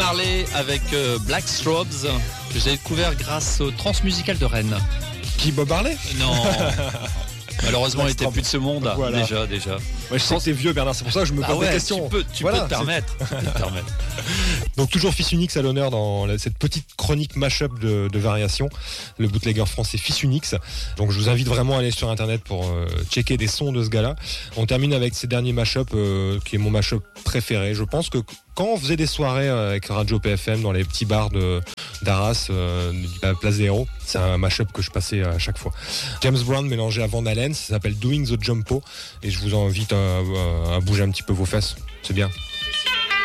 Marley avec Black Strobes, que j'ai découvert grâce au Transmusical de Rennes. Qui, Bob Marley? Non. Malheureusement, il n'était plus de ce monde. Voilà. Déjà. Ouais, je sais que t'es vieux, Bernard, c'est pour ça que je me pose des questions. Tu peux te permettre. Donc toujours Fils Unix à l'honneur dans cette petite chronique mashup de variations. Le bootlegger français Fils Unix. Donc je vous invite vraiment à aller sur internet pour checker des sons de ce gars-là. On termine avec ces derniers mashups qui est mon mashup préféré. Je pense que quand on faisait des soirées avec Radio PFM dans les petits bars d'Arras, à la Place des Héros, c'est un mashup que je passais à chaque fois. James Brown mélangé à Van Halen, ça s'appelle Doing the Jumpo et je vous invite à bouger un petit peu vos fesses, c'est bien.